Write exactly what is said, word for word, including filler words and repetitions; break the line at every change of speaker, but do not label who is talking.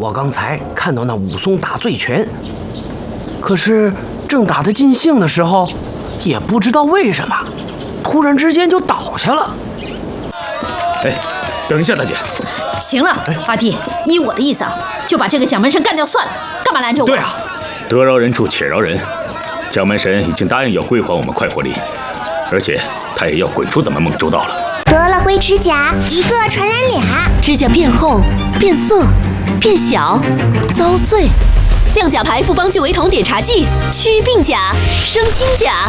我刚才看到那武松打醉拳，可是正打得尽兴的时候，也不知道为什么，突然之间就倒下了。
哎，等一下，大姐。
行了，阿弟，依我的意思啊，就把这个蒋门神干掉算了，干嘛拦着我？
对啊，得饶人处且饶人。蒋门神已经答应要归还我们快活林，而且他也要滚出咱们孟州道了。
得了灰指甲，一个传染俩，
指甲变厚、变色、变小、遭碎。亮甲牌复方聚维酮碘茶剂，祛病甲，生新甲。